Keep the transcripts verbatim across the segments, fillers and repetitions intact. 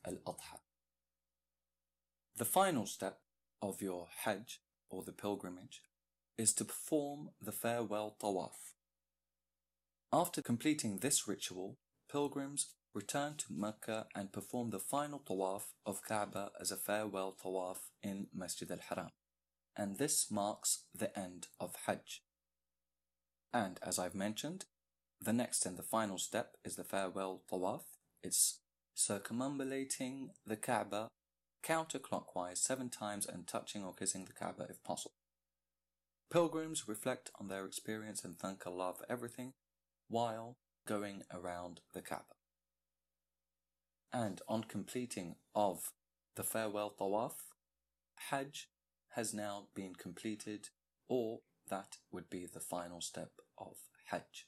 al-Adha. The final step of your Hajj, or the pilgrimage, is to perform the farewell tawaf. After completing this ritual, pilgrims return to Mecca and perform the final tawaf of Kaaba as a farewell tawaf in Masjid al-Haram. And this marks the end of Hajj. And as I've mentioned, the next and the final step is the farewell tawaf. It's circumambulating the Kaaba counterclockwise seven times and touching or kissing the Kaaba if possible. Pilgrims reflect on their experience and thank Allah for everything while going around the Kaaba. And on completing of the farewell tawaf, Hajj has now been completed, or that would be the final step of Hajj.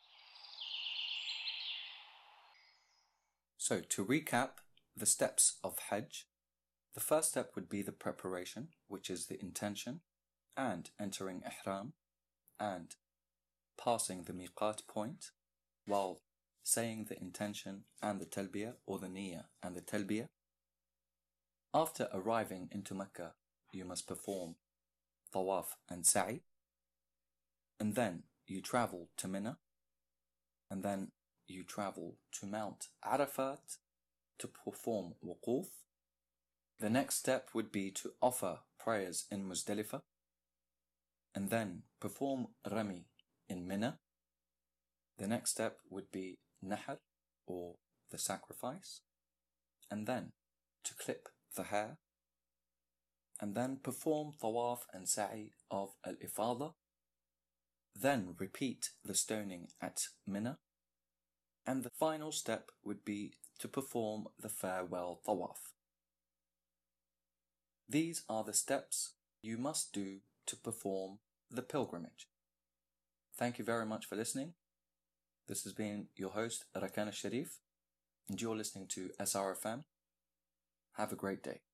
So to recap the steps of Hajj, the first step would be the preparation, which is the intention and entering Ihram and passing the miqat point while saying the intention and the talbiyah, or the niyyah and the talbiyah. After arriving into Mecca, you must perform tawaf and sa'i, and then you travel to Mina, and then you travel to Mount Arafat to perform wuquf. The next step would be to offer prayers in Muzdalifah, and then perform Rami in Mina. The next step would be Nahr, or the sacrifice, and then to clip the hair, and then perform Tawaf and Sa'i of Al-Ifada, then repeat the stoning at Mina, and the final step would be to perform the farewell Tawaf. These are the steps you must do to perform the pilgrimage. Thank you very much for listening. This has been your host, Rakan Al-Sharif, and you're listening to S R F M. Have a great day.